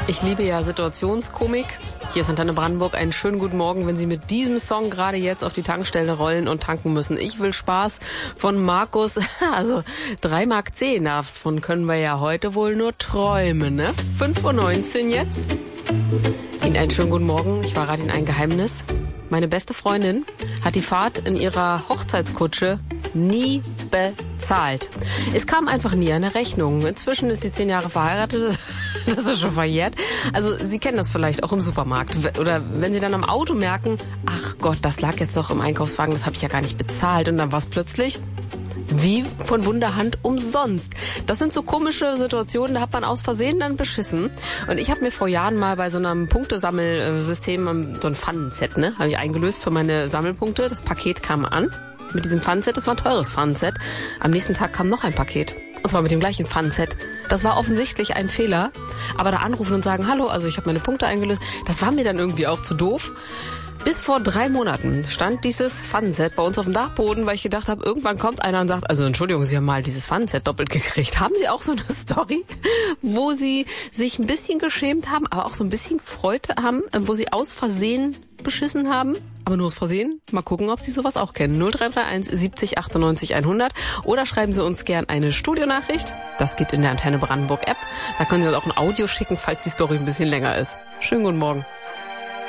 Ich liebe ja Situationskomik. Hier ist Antenne Brandenburg. Einen schönen guten Morgen, wenn Sie mit diesem Song gerade jetzt auf die Tankstelle rollen und tanken müssen. Ich will Spaß von Markus. Also 3,10 Mark. Davon können wir ja heute wohl nur träumen, ne? 5:19 Uhr jetzt. Ihnen einen schönen guten Morgen. Ich verrate Ihnen ein Geheimnis. Meine beste Freundin hat die Fahrt in ihrer Hochzeitskutsche nie bezahlt. Es kam einfach nie eine Rechnung. Inzwischen ist sie 10 Jahre verheiratet. Das ist schon verjährt. Also Sie kennen das vielleicht auch im Supermarkt. Oder wenn Sie dann am Auto merken, ach Gott, das lag jetzt noch im Einkaufswagen, das habe ich ja gar nicht bezahlt. Und dann war es plötzlich wie von Wunderhand umsonst. Das sind so komische Situationen, da hat man aus Versehen dann beschissen. Und ich habe mir vor Jahren mal bei so einem Punktesammelsystem so ein Pfannenset, habe ich eingelöst für meine Sammelpunkte. Das Paket kam an mit diesem Pfannenset. Das war ein teures Pfannenset. Am nächsten Tag kam noch ein Paket. Und zwar mit dem gleichen Pfannenset. Das war offensichtlich ein Fehler. Aber da anrufen und sagen, hallo, also ich habe meine Punkte eingelöst, das war mir dann irgendwie auch zu doof. Bis vor 3 Monaten stand dieses Pfannenset bei uns auf dem Dachboden, weil ich gedacht habe, irgendwann kommt einer und sagt, also Entschuldigung, Sie haben mal dieses Pfannenset doppelt gekriegt. Haben Sie auch so eine Story, wo Sie sich ein bisschen geschämt haben, aber auch so ein bisschen gefreut haben, wo Sie aus Versehen beschissen haben? Aber nur aus Versehen. Mal gucken, ob Sie sowas auch kennen. 0331 70 98 100. Oder schreiben Sie uns gern eine Studionachricht. Das geht in der Antenne Brandenburg App. Da können Sie uns auch ein Audio schicken, falls die Story ein bisschen länger ist. Schönen guten Morgen.